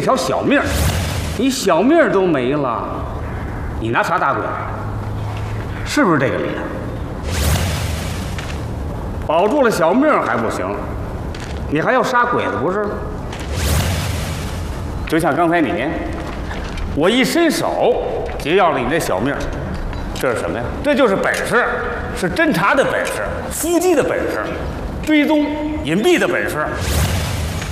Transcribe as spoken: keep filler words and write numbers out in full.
条小命，你小命都没了，你拿啥打鬼？是不是这个理？保住了小命还不行，你还要杀鬼子不是？就像刚才你，我一伸手劫要了你的小命，这是什么呀？这就是本事，是侦查的本事，伏击的本事，追踪隐蔽的本事。